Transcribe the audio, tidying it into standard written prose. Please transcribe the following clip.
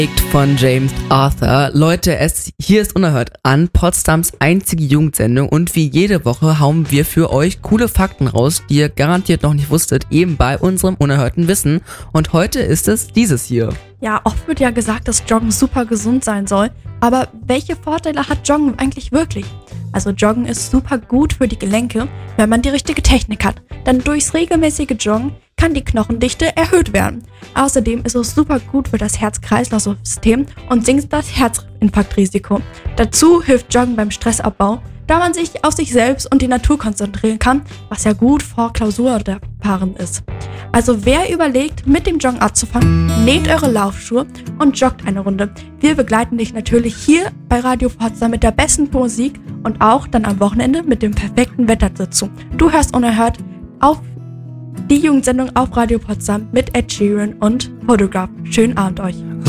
Von James Arthur. Leute, hier ist Unerhört an, Potsdams einzige Jugendsendung, und wie jede Woche hauen wir für euch coole Fakten raus, die ihr garantiert noch nicht wusstet, eben bei unserem unerhörten Wissen. Und heute ist es dieses hier. Ja, oft wird ja gesagt, dass Joggen super gesund sein soll, aber welche Vorteile hat Joggen eigentlich wirklich? Also Joggen ist super gut für die Gelenke, wenn man die richtige Technik hat, denn durchs regelmäßige Joggen kann die Knochendichte erhöht werden. Außerdem ist es super gut für das Herz-Kreislauf-System und senkt das Herzinfarktrisiko. Dazu hilft Joggen beim Stressabbau, da man sich auf sich selbst und die Natur konzentrieren kann, was ja gut vor Klausurpaaren ist. Also wer überlegt, mit dem Joggen anzufangen, näht eure Laufschuhe und joggt eine Runde. Wir begleiten dich natürlich hier bei Radio Potsdam mit der besten Musik und auch dann am Wochenende mit dem perfekten Wetter dazu. Du hörst Unerhört auf die Jugendsendung auf Radio Potsdam mit Ed Sheeran und Photograph. Schönen Abend euch.